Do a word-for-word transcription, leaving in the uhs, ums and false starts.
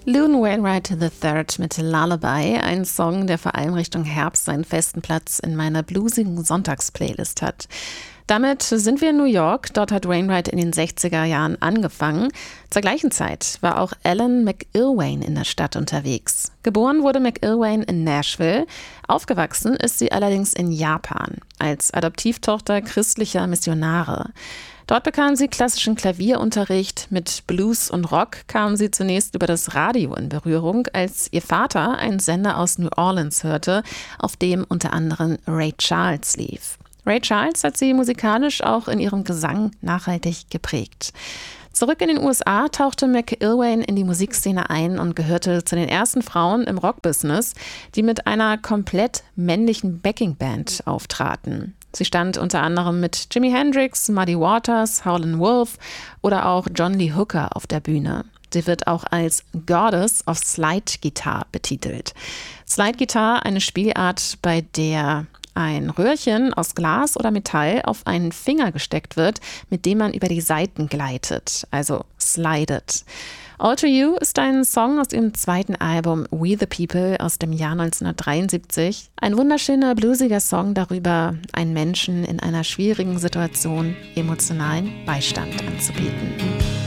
Loon Wainwright the Third mit Lullaby, ein Song, der vor allem Richtung Herbst seinen festen Platz in meiner bluesigen Sonntagsplaylist hat. Damit sind wir in New York. Dort hat Wainwright in den sechziger Jahren angefangen. Zur gleichen Zeit war auch Ellen McIlwain in der Stadt unterwegs. Geboren wurde McIlwain in Nashville. Aufgewachsen ist sie allerdings in Japan als Adoptivtochter christlicher Missionare. Dort bekam sie klassischen Klavierunterricht. Mit Blues und Rock kam sie zunächst über das Radio in Berührung, als ihr Vater einen Sender aus New Orleans hörte, auf dem unter anderem Ray Charles lief. Ray Charles hat sie musikalisch auch in ihrem Gesang nachhaltig geprägt. Zurück in den U S A tauchte McIlwain in die Musikszene ein und gehörte zu den ersten Frauen im Rockbusiness, die mit einer komplett männlichen Backingband auftraten. Sie stand unter anderem mit Jimi Hendrix, Muddy Waters, Howlin' Wolf oder auch John Lee Hooker auf der Bühne. Sie wird auch als Goddess of Slide Guitar betitelt. Slide Guitar, eine Spielart, bei der ein Röhrchen aus Glas oder Metall auf einen Finger gesteckt wird, mit dem man über die Saiten gleitet, also slidet. All To You ist ein Song aus ihrem zweiten Album We the People aus dem Jahr neunzehnhundertdreiundsiebzig. Ein wunderschöner, bluesiger Song darüber, einen Menschen in einer schwierigen Situation emotionalen Beistand anzubieten.